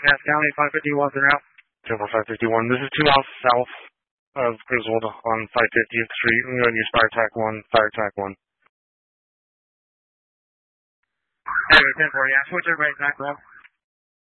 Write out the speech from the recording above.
Yes, County 551's en route. Temple 551, this is 2 miles south of Griswold on 550th Street. I'm going to use fire attack 1, fire attack 1. Hey, 10-4, yeah, switch everybody back, bro.